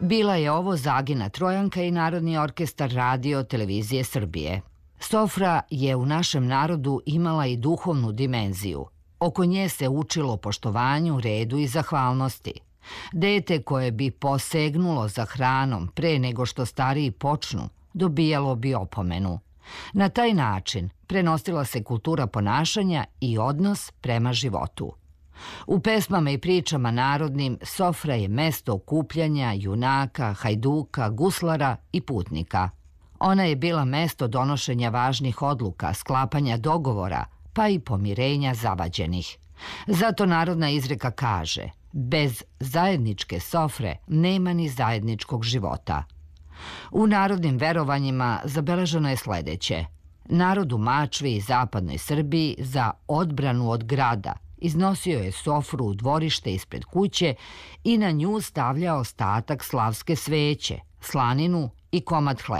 Bila je ovo Zagina Trojanka i Narodni orkestar Radio televizije Srbije. Sofra je u našem narodu imala i duhovnu dimenziju. Oko nje se učilo poštovanju, redu i zahvalnosti. Dete koje bi posegnulo za hranom pre nego što stariji počnu, dobijalo bi opomenu. Na taj način prenosila se kultura ponašanja i odnos prema životu. U pesmama i pričama narodnim Sofra je mesto okupljanja junaka, hajduka, guslara i putnika. Ona je bila mesto donošenja važnih odluka, sklapanja dogovora, pa i pomirenja zavađenih. Zato narodna izreka kaže: bez zajedničke sofre nema ni zajedničkog života. U narodnim verovanjima zabeleženo je sledeće: narod u Mačvi i zapadnoj Srbiji za odbranu od grada iznosio je sofru u dvorište ispred kuće i na nju stavljao ostatak slavske sveće, slaninu i komad hleba.